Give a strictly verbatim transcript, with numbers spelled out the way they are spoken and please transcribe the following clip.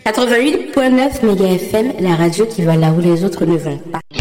quatre-vingt-huit virgule neuf méga F M, la radio qui va là où les autres ne vont pas.